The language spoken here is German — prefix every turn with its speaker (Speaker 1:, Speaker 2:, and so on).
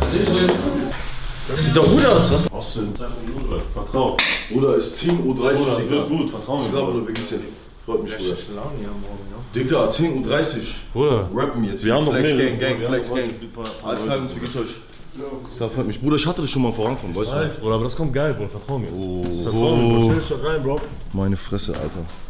Speaker 1: Sieht doch gut aus, was?
Speaker 2: Austin, vertrau.
Speaker 3: Bruder, ist Team U30.
Speaker 2: Bruder, wird gut, vertrau mir.
Speaker 3: Bruder, wie geht's dir? Freut mich, Bruder.
Speaker 1: Laune hier morgen, ja.
Speaker 3: Dicker, 10:30 Uhr.
Speaker 2: Bruder,
Speaker 3: Rappen jetzt.
Speaker 2: wir haben noch
Speaker 3: Flex
Speaker 2: mehr.
Speaker 3: Gang, Flex Gang. Alles klar, wie geht's euch? Das freut mich. Bruder, ich hatte das schon mal vorankommen, weißt du?
Speaker 2: Bruder, aber das kommt geil, Bruder, vertrau mir.
Speaker 3: Oh.
Speaker 2: Vertrau mir, Bro. Stell dich doch rein, Bro.
Speaker 3: Meine Fresse, Alter.